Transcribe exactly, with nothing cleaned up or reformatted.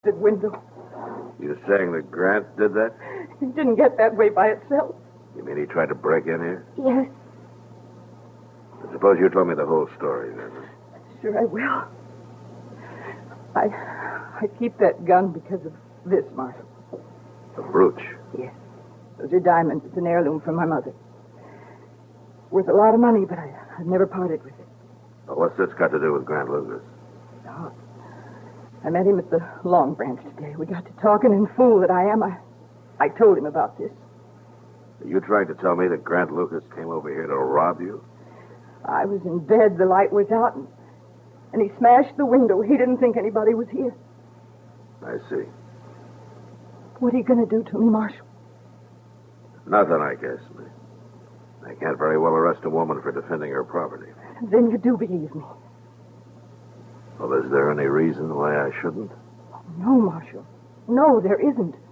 that window. You saying that Grant did that? He didn't get that way by itself. You mean he tried to break in here? Yes. I suppose you told me the whole story, then. Sure I will. I I keep that gun because of this, Marshal. The brooch? Yes. Those are diamonds. It's an heirloom from my mother. Worth a lot of money, but I, I've never parted with it. Well, what's this got to do with Grant Lucas? Oh, I met him at the Long Branch today. We got to talking, and fool that I am, I, I told him about this. Are you trying to tell me that Grant Lucas came over here to rob you? I was in bed, the light was out, and, and he smashed the window. He didn't think anybody was here. I see. What are you going to do to me, Marshal? Nothing, I guess. I can't very well arrest a woman for defending her property. Then you do believe me. Well, is there any reason why I shouldn't? No, Marshal. No, there isn't.